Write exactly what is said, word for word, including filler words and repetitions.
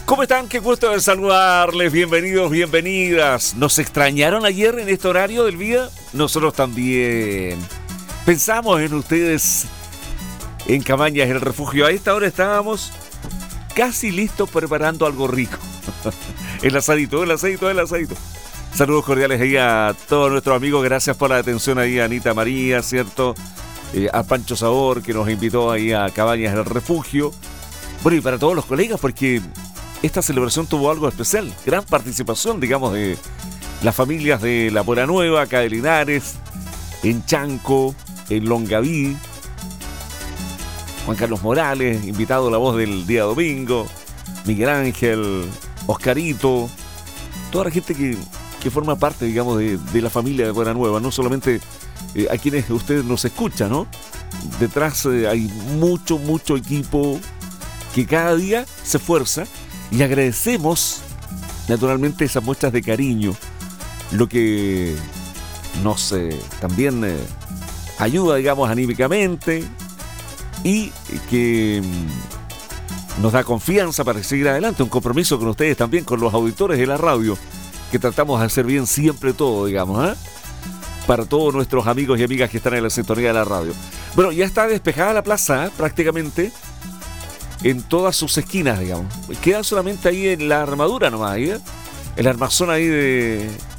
¿Cómo están? Qué gusto de saludarles. Bienvenidos, bienvenidas. ¿Nos extrañaron ayer en este horario del día? Nosotros también. Pensamos en ustedes en Cabañas El Refugio. A esta hora estábamos casi listos preparando algo rico. El asadito, el asadito, el asadito. Saludos cordiales ahí a todos nuestros amigos. Gracias por la atención ahí a Anita María, ¿cierto? Eh, a Pancho Sabor, que nos invitó ahí a Cabañas El Refugio. Bueno, y para todos los colegas, porque esta celebración tuvo algo especial. Gran participación, digamos, de las familias de La Pura Nueva, acá de Linares, en Chanco, en Longaví. Juan Carlos Morales, invitado a La Voz del día domingo. Miguel Ángel, Oscarito. Toda la gente que, que forma parte, digamos, de, de la familia de Buena Nueva. No solamente eh, a quienes ustedes nos escuchan, ¿no? Detrás eh, hay mucho, mucho equipo que cada día se esfuerza. Y agradecemos, naturalmente, esas muestras de cariño, lo que nos eh, también eh, ayuda, digamos, anímicamente y que mm, nos da confianza para seguir adelante, un compromiso con ustedes también, con los auditores de la radio, que tratamos de hacer bien siempre todo, digamos, ¿eh? Para todos nuestros amigos y amigas que están en la sintonía de la radio. Bueno, ya está despejada la plaza, ¿eh? Prácticamente en todas sus esquinas, digamos. Queda solamente ahí en la armadura nomás, ¿eh? El armazón ahí de